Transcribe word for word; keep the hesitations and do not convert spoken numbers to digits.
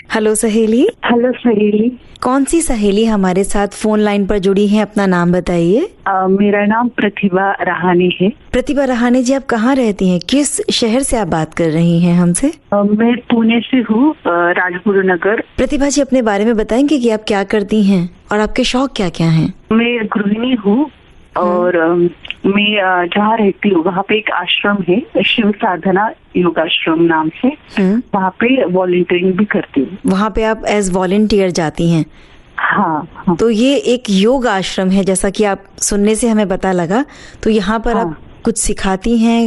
Hello सहेली। Hello सहेली। कौन सी सहेली हमारे साथ फोन लाइन पर जुड़ी है? अपना नाम बताइए। मेरा नाम प्रतिभा रहाने है। प्रतिभा रहाने जी, आप कहाँ रहती हैं? किस शहर से आप बात कर रही हैं हमसे? आ, मैं पुणे से हूँ, राजगुरु नगर। प्रतिभा जी, अपने बारे में बताएंगे कि आप क्या करती हैं और आपके शौक क्या क्या हैं? मैं गृहिणी हूँ और मैं जहाँ रहती हूँ वहाँ पे एक आश्रम है, शिव साधना योगाश्रम नाम से। वहाँ पे वॉलंटियरिंग भी करती हूँ। वहाँ पे आप एज वॉलंटियर जाती हैं? हाँ, हाँ। तो ये एक योग आश्रम है, जैसा कि आप सुनने से हमें पता लगा। तो यहाँ पर हाँ। आप कुछ सिखाती हैं,